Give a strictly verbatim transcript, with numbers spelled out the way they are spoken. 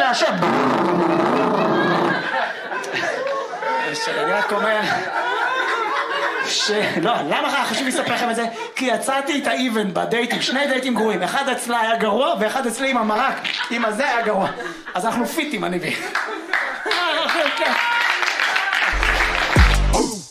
לעשן. שאני רק אומר... ש... לא, למה חשוב לספר לכם את זה? כי יצאתי את האיבנט בדייטים, שני דייטים גרועים. אחד אצלה היה גרוע, ואחד אצלי עם המרק, עם הזה היה גרוע. אז אנחנו פיטים, אני בי.